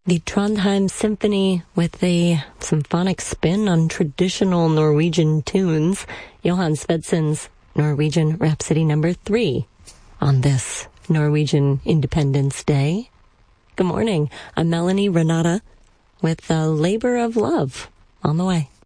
The Trondheim Symphony with a symphonic spin on traditional Norwegian tunes. Johan Svedsen's Norwegian Rhapsody number 3 on this Norwegian Independence Day. Good morning. I'm Melanie Renata with the Labor of Love on the way.